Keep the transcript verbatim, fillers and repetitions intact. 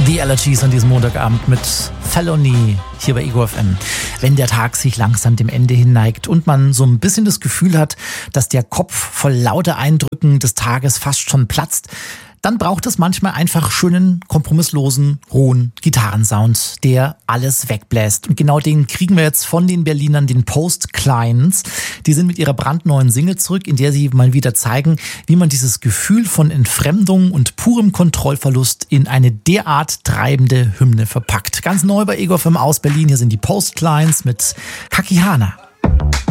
Die Allergies an diesem Montagabend mit Felony hier bei Ego F M. Wenn der Tag sich langsam dem Ende hin neigt und man so ein bisschen das Gefühl hat, dass der Kopf voll lauter Eindrücken des Tages fast schon platzt, dann braucht es manchmal einfach schönen, kompromisslosen, hohen Gitarrensound, der alles wegbläst. Und genau den kriegen wir jetzt von den Berlinern, den Post Clients. Die sind mit ihrer brandneuen Single zurück, in der sie mal wieder zeigen, wie man dieses Gefühl von Entfremdung und purem Kontrollverlust in eine derart treibende Hymne verpackt. Ganz neu bei Ego F M aus Berlin. Hier sind die Post Clients mit Kakihana.